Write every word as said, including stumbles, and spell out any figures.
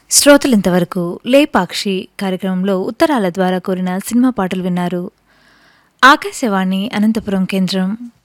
శ్రోతలింతవరకు లేపాక్షి కార్యక్రమంలో ఉత్తరాల ద్వారా కోరిన సినిమా పాటలు విన్నారు. ఆకాశవాణి అనంతపురం కేంద్రం.